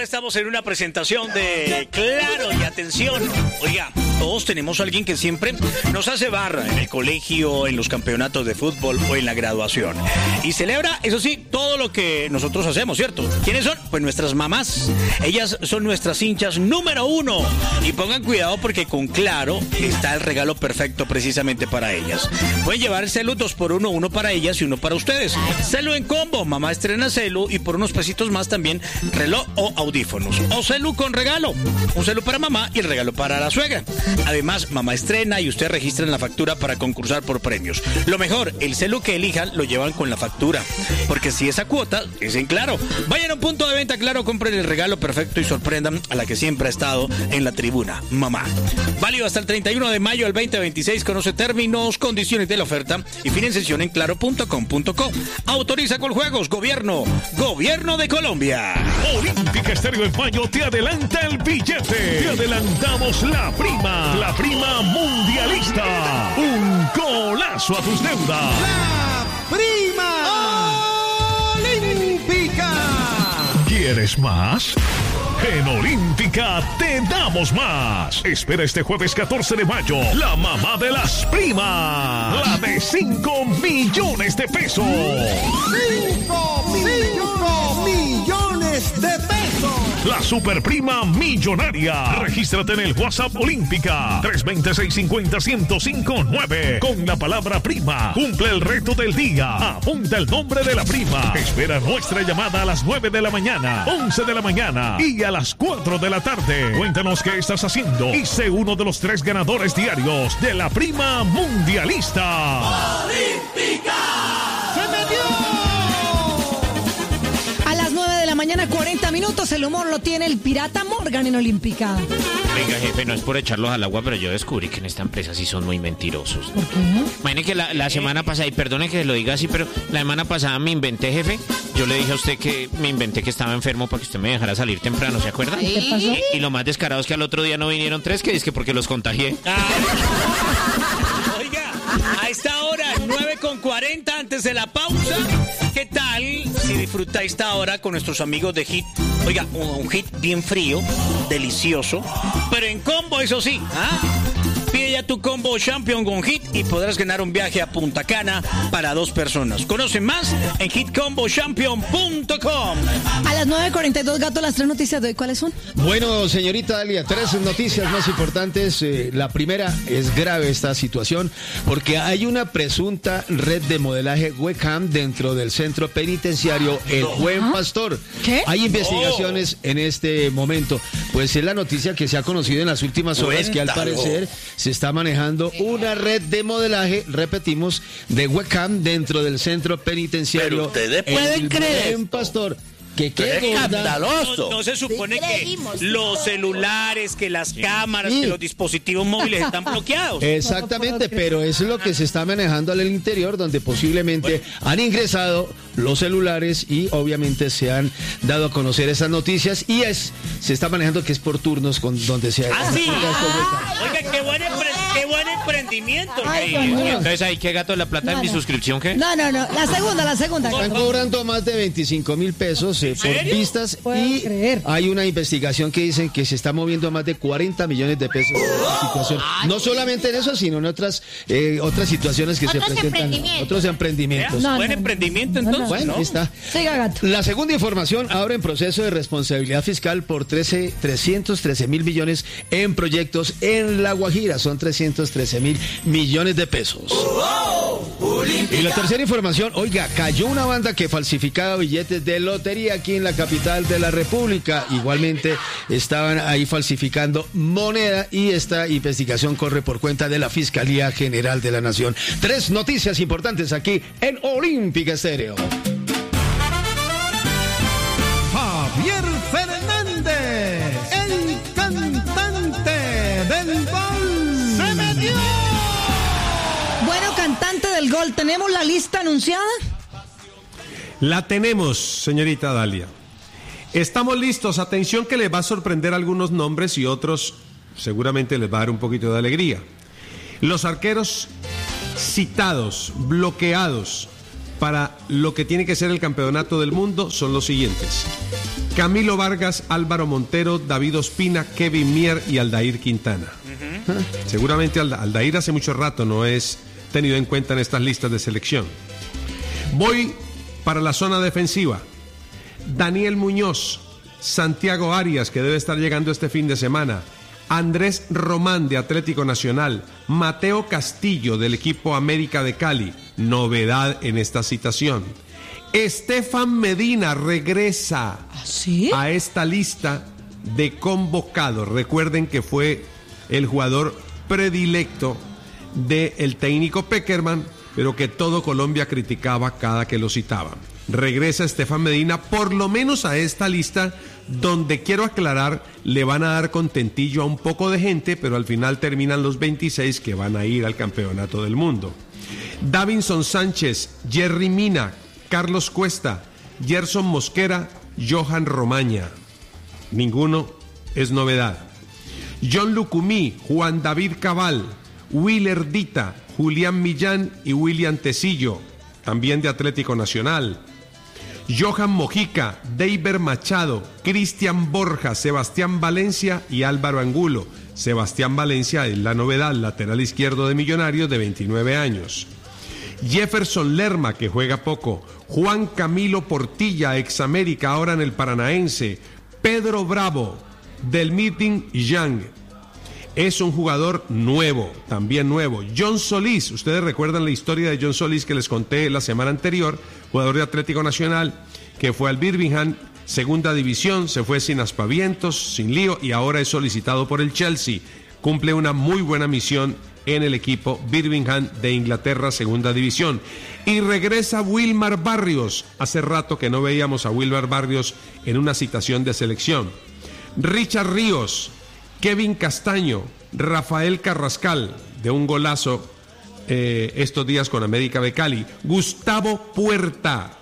ahora estamos en una presentación de Claro y atención. Oiga, todos tenemos a alguien que siempre nos hace barra en el colegio, en los campeonatos de fútbol o en la graduación. Y celebra, eso sí, todo lo que nosotros hacemos, ¿cierto? ¿Quiénes son? Pues nuestras mamás. Ellas son nuestras hinchas número 1. Y pongan cuidado porque con Claro está el regalo perfecto precisamente para ellas. Pueden llevar celu 2x1, uno para ellas y uno para ustedes. Celu en combo, mamá estrena celu y por unos pesitos más también reloj o audífonos. O celu con regalo, un celu para mamá y el regalo para la suegra. Además, mamá estrena y usted registra en la factura para concursar por premios. Lo mejor, el celu que elijan lo llevan con la factura, porque si esa cuota es en Claro. Vayan a un punto de venta Claro, compren el regalo perfecto y sorprendan a la que siempre ha estado en la tribuna, mamá. Válido hasta el 31 de mayo del 2026. Conoce términos, condiciones de la oferta y financiación en claro.com.co. Autoriza con juegos. Gobierno de Colombia. Olímpica Estéreo en mayo te adelanta el billete. Te adelantamos la prima mundialista. Un golazo a tus deudas. La prima olímpica. ¿Quieres más? En Olímpica te damos más. Espera este jueves 14 de mayo la mamá de las primas. La de 5 millones de pesos. 5 millones de pesos. La superprima millonaria. Regístrate en el WhatsApp Olímpica 320-650-1059 con la palabra prima. Cumple el reto del día. Apunta el nombre de la prima. Espera nuestra llamada a las 9 de la mañana, 11 de la mañana y a las 4 de la tarde. Cuéntanos qué estás haciendo y sé uno de los 3 ganadores diarios de la prima mundialista. ¡Olímpica! ¡Se metió! A las 9 de la mañana, 40 minutos. El humor lo tiene el pirata Morgan en Olímpica. Venga, jefe, no es por echarlos al agua, pero yo descubrí que en esta empresa sí son muy mentirosos. ¿Por qué? Imagine que la semana pasada, y perdone que lo diga así, pero la semana pasada me inventé, jefe. Yo le dije a usted que me inventé que estaba enfermo para que usted me dejara salir temprano, ¿se acuerda? ¿Qué pasó? Y lo más descarado es que al otro día no vinieron 3, que es que porque los contagié. Oiga, a esta hora, 9:40 antes de la pausa. ¿Qué tal si disfruta esta hora con nuestros amigos de Hit? Oiga, un Hit bien frío, delicioso, pero en combo, eso sí. Pide ya tu combo Champion con Hit y podrás ganar un viaje a Punta Cana para 2 personas. Conoce más en hitcombochampion.com. A las 9:42, Gato, las 3 noticias de hoy, ¿cuáles son? Bueno, señorita Dalia, 3 noticias más importantes. La primera, es grave esta situación porque hay una presunta red de modelaje webcam dentro del centro penitenciario El Buen Pastor. ¿Qué? Hay investigaciones en este momento. Pues es la noticia que se ha conocido en las últimas horas que al parecer se está manejando una red de modelaje, repetimos, de webcam dentro del centro penitenciario. Pero ustedes pueden creer Buen Pastor. Que ¡qué escandaloso! No se supone que los celulares, que las cámaras, que los dispositivos móviles están bloqueados. Exactamente, pero eso es lo que se está manejando al interior, donde posiblemente han ingresado los celulares y obviamente se han dado a conocer esas noticias y se está manejando que es por turnos donde se ha... Sí. Oiga, qué buen emprendimiento. Entonces, ¿ahí qué, Gato, la plata en mi suscripción, qué? No. La segunda. Están cobrando más de 25,000 pesos por vistas y hay una investigación que dicen que se está moviendo más de 40 millones de pesos en esta situación. No solamente en eso, sino en otras situaciones que se presentan. Otros emprendimientos. Buen emprendimiento, entonces. Bueno, ahí está. Siga, Gato. La segunda información abre en proceso de responsabilidad fiscal por 313,000 millones en proyectos en La Guajira. Son 313,000 millones de pesos. Y la tercera información, oiga, cayó una banda que falsificaba billetes de lotería aquí en la capital de la República. Igualmente estaban ahí falsificando moneda y esta investigación corre por cuenta de la Fiscalía General de la Nación. 3 noticias importantes aquí en Olímpica Estéreo. Javier Fernández, el cantante del gol. ¡Se metió! Bueno, cantante del gol, ¿tenemos la lista anunciada? La tenemos, señorita Dalia. Estamos listos. Atención que les va a sorprender algunos nombres y otros seguramente les va a dar un poquito de alegría. Los arqueros citados, bloqueados para lo que tiene que ser el campeonato del mundo son los siguientes: Camilo Vargas, Álvaro Montero, David Ospina, Kevin Mier y Aldair Quintana. Seguramente Aldair hace mucho rato no es tenido en cuenta en estas listas de selección. Voy para la zona defensiva. Daniel Muñoz, Santiago Arias, que debe estar llegando este fin de semana, Andrés Román de Atlético Nacional, Mateo Castillo del equipo América de Cali, novedad en esta citación. Estefan Medina regresa a esta lista de convocados. Recuerden que fue el jugador predilecto del técnico Peckerman, pero que todo Colombia criticaba cada que lo citaban. Regresa Estefan Medina, por lo menos a esta lista, donde quiero aclarar, le van a dar contentillo a un poco de gente, pero al final terminan los 26 que van a ir al campeonato del mundo. Davinson Sánchez, Jerry Mina, Carlos Cuesta, Gerson Mosquera, Johan Romaña. Ninguno es novedad. John Lucumí, Juan David Cabal, Willer Dita, Julián Millán y William Tecillo, también de Atlético Nacional. Johan Mojica, Deiber Machado, Cristian Borja, Sebastián Valencia y Álvaro Angulo. Sebastián Valencia es la novedad, lateral izquierdo de Millonarios de 29 años. Jefferson Lerma, que juega poco. Juan Camilo Portilla, ex América, ahora en el Paranaense. Pedro Bravo, del Meeting Young. Es un jugador nuevo, también nuevo. John Solís, ustedes recuerdan la historia de John Solís que les conté la semana anterior, jugador de Atlético Nacional, que fue al Birmingham, segunda división, se fue sin aspavientos, sin lío, y ahora es solicitado por el Chelsea. Cumple una muy buena misión en el equipo Birmingham de Inglaterra, segunda división. Y regresa Wilmar Barrios. Hace rato que no veíamos a Wilmar Barrios en una citación de selección. Richard Ríos, Kevin Castaño, Rafael Carrascal, de un golazo estos días con América de Cali, Gustavo Puerta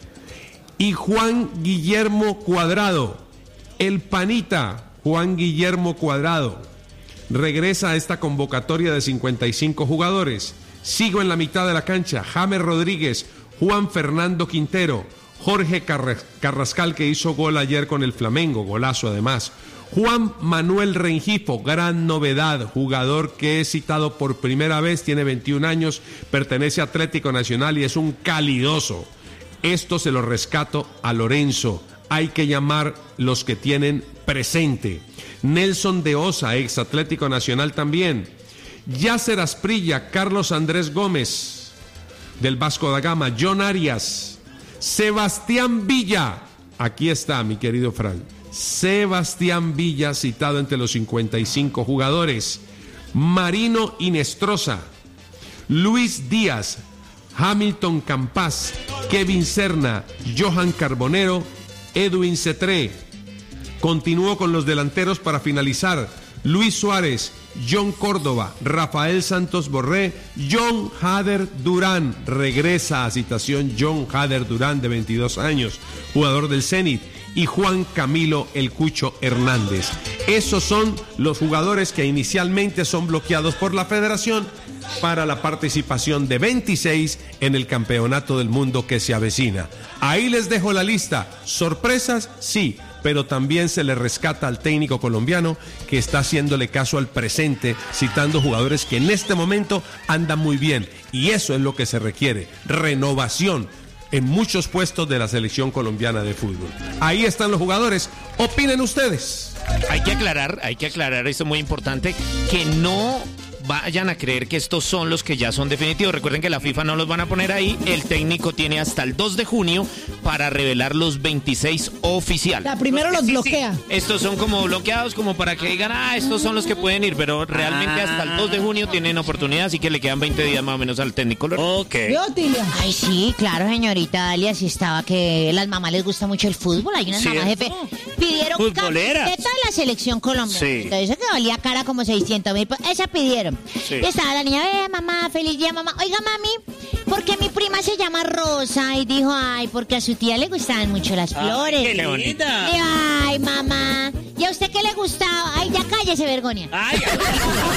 y Juan Guillermo Cuadrado, el panita Juan Guillermo Cuadrado. Regresa a esta convocatoria de 55 jugadores. Sigo en la mitad de la cancha. James Rodríguez, Juan Fernando Quintero, Jorge Carrascal, que hizo gol ayer con el Flamengo, golazo además. Juan Manuel Rengifo, gran novedad, jugador que he citado por primera vez, tiene 21 años, pertenece a Atlético Nacional y es un calidoso. Esto se lo rescato a Lorenzo. Hay que llamar los que tienen presente. Nelson de Osa, ex Atlético Nacional también. Yasser Asprilla, Carlos Andrés Gómez, del Vasco da Gama. John Arias, Sebastián Villa. Aquí está, mi querido Fran. Sebastián Villa, citado entre los 55 jugadores. Marino Inestrosa, Luis Díaz, Hamilton Campas, Kevin Serna, Johan Carbonero, Edwin Cetré. Continúo con los delanteros para finalizar. Luis Suárez, John Córdoba, Rafael Santos Borré, John Hader Durán. Regresa a citación John Hader Durán, de 22 años, jugador del Zenit. Y Juan Camilo El Cucho Hernández. Esos son los jugadores que inicialmente son bloqueados por la federación para la participación de 26 en el campeonato del mundo que se avecina. Ahí les dejo la lista. ¿Sorpresas? Sí, pero también se le rescata al técnico colombiano que está haciéndole caso al presente, citando jugadores que en este momento andan muy bien. Y eso es lo que se requiere, renovación en muchos puestos de la selección colombiana de fútbol. Ahí están los jugadores. Opinen ustedes. Hay que aclarar, esto es muy importante, que no vayan a creer que estos son los que ya son definitivos. Recuerden que la FIFA no los van a poner ahí. El técnico tiene hasta el 2 de junio para revelar los 26 oficiales. La primero los bloquea. Sí. Estos son como bloqueados, como para que digan, estos son los que pueden ir, pero realmente hasta el 2 de junio tienen oportunidad, así que le quedan 20 días más o menos al técnico. Ok. Ay, sí, claro, señorita Dalia, sí estaba que las mamás les gusta mucho el fútbol. Hay unas mamás jefe pidieron camiseta de la selección colombiana. Sí. Entonces, eso que valía cara como 600,000, pues, esa pidieron. Sí. Y estaba la niña, mamá, feliz día, mamá. Oiga, mami, ¿por qué mi prima se llama Rosa? Y dijo, porque a su tía le gustaban mucho las flores. ¡Qué linda! Y, mamá, ¿y a usted qué le gustaba? Ay, ya cállese, vergonia. Ay,